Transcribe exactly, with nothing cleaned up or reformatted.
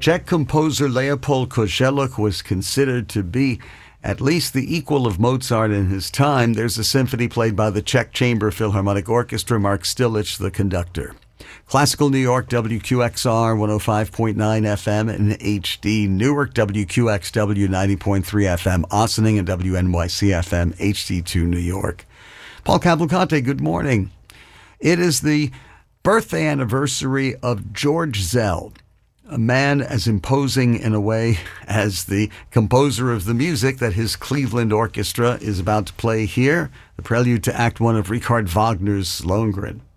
Czech composer Leopold Koželuch was considered to be at least the equal of Mozart in his time. There's a symphony played by the Czech Chamber Philharmonic Orchestra, Mark Stilic, the conductor. Classical New York, W Q X R, one oh five point nine F M in H D. Newark, W Q X W, ninety point three F M. Ossining and W N Y C F M, H D two, New York. Paul Cavalcante, good morning. It is the birthday anniversary of George Szell, a man as imposing in a way as the composer of the music that his Cleveland Orchestra is about to play here, the prelude to Act One of Richard Wagner's Lohengrin.